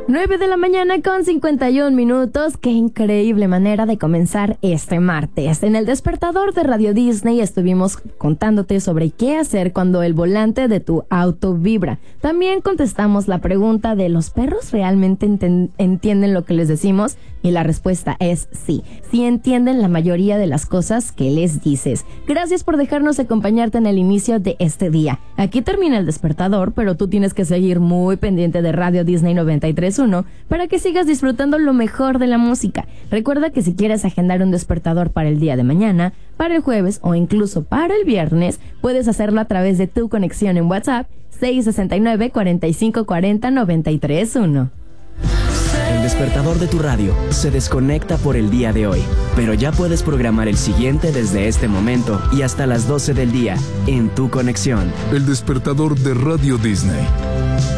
9 de la mañana con 51 minutos. Qué increíble manera de comenzar este martes. En el despertador de Radio Disney estuvimos contándote sobre qué hacer cuando el volante de tu auto vibra. También contestamos la pregunta de ¿los perros realmente entienden lo que les decimos? Y la respuesta es sí. Sí entienden la mayoría de las cosas que les dices. Gracias por dejarnos acompañarte en el inicio de este día. Aquí termina el despertador, pero tú tienes que seguir muy pendiente de Radio Disney 93.1 para que sigas disfrutando lo mejor de la música. Recuerda que si quieres agendar un despertador para el día de mañana, para el jueves o incluso para el viernes, puedes hacerlo a través de tu conexión en WhatsApp 669-4540-931. El despertador de tu radio se desconecta por el día de hoy, pero ya puedes programar el siguiente desde este momento y hasta las 12 del día en tu conexión. El despertador de Radio Disney.